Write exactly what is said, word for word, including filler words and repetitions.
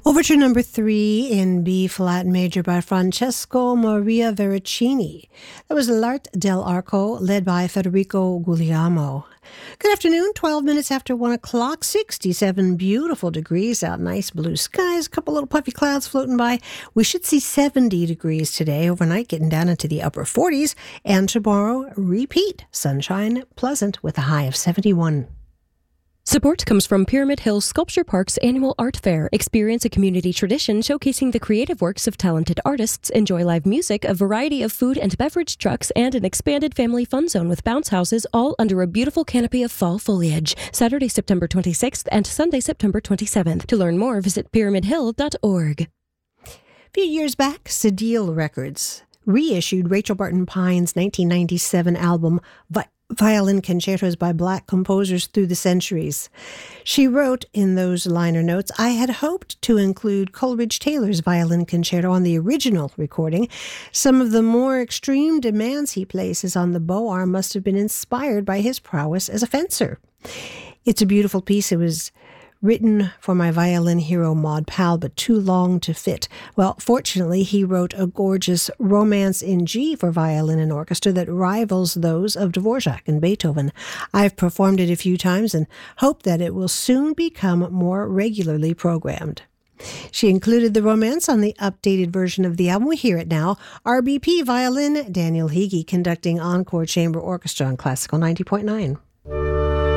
Overture number three in B-flat major by Francesco Maria Veracini. That was L'Arte dell'Arco, led by Federico Guglielmo. Good afternoon, twelve minutes after one o'clock, sixty-seven beautiful degrees out, nice blue skies, a couple little puffy clouds floating by. We should see seventy degrees today, overnight getting down into the upper forties, and tomorrow, repeat, sunshine, pleasant with a high of seventy-one. Support comes from Pyramid Hill Sculpture Park's annual art fair. Experience a community tradition showcasing the creative works of talented artists. Enjoy live music, a variety of food and beverage trucks, and an expanded family fun zone with bounce houses, all under a beautiful canopy of fall foliage. Saturday, September twenty-sixth and Sunday, September twenty-seventh. To learn more, visit pyramid hill dot org. A few years back, Cedille Records reissued Rachel Barton Pine's nineteen ninety-seven album, Vi- Violin Concertos by Black Composers Through the Centuries. She wrote in those liner notes, "I had hoped to include Coleridge Taylor's Violin Concerto on the original recording. Some of the more extreme demands he places on the bow arm must have been inspired by his prowess as a fencer." It's a beautiful piece. It was written for my violin hero Maud Powell, but too long to fit. Well, fortunately, he wrote a gorgeous Romance in G for violin and orchestra that rivals those of Dvorak and Beethoven. I've performed it a few times and hope that it will soon become more regularly programmed. She included the Romance on the updated version of the album. We hear it now. R B P violin, Daniel Hege conducting Encore Chamber Orchestra on Classical ninety point nine.